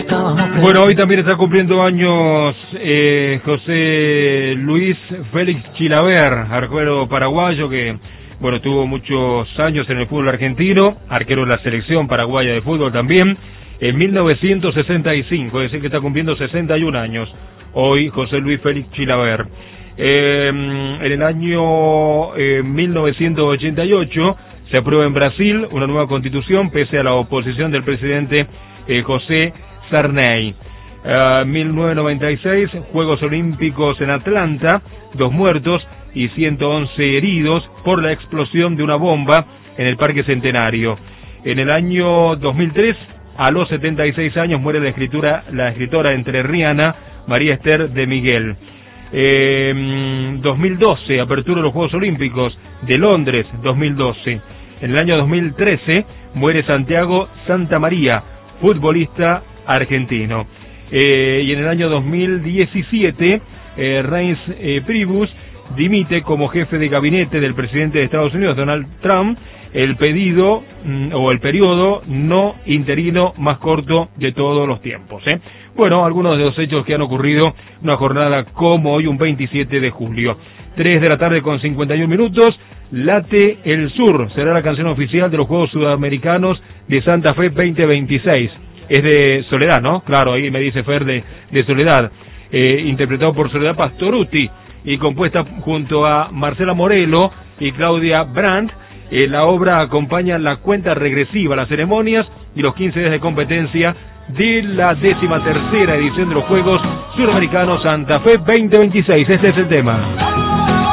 Bueno, hoy también está cumpliendo años José Luis Félix Chilavert, arquero paraguayo que, bueno, tuvo muchos años en el fútbol argentino, arquero de la selección paraguaya de fútbol también, en 1965, es decir que está cumpliendo 61 años hoy José Luis Félix Chilavert. En el año 1988 se aprueba en Brasil una nueva constitución pese a la oposición del presidente José Sarney. 1996, Juegos Olímpicos en Atlanta, 2 muertos y 111 heridos por la explosión de una bomba en el Parque Centenario. En el año 2003, a los 76 años, muere la escritora entrerriana María Esther de Miguel. 2012, apertura de los Juegos Olímpicos de Londres, 2012. En el año 2013, muere Santiago Santamaría, futbolista argentino. Y en el año 2017, Reince Priebus dimite como jefe de gabinete del presidente de Estados Unidos, Donald Trump, el periodo no interino más corto de todos los tiempos. Bueno, algunos de los hechos que han ocurrido una jornada como hoy, un 27 de julio. 3 de la tarde con 51 minutos, Late el Sur, será la canción oficial de los Juegos Sudamericanos de Santa Fe 2026. Es de Soledad, ¿no? Claro, ahí me dice Fer de Soledad, interpretado por Soledad Pastorutti y compuesta junto a Marcela Morelo y Claudia Brandt. La obra acompaña la cuenta regresiva, las ceremonias y los 15 días de competencia de la 13ª edición de los Juegos Sudamericanos Santa Fe 2026. Este es el tema.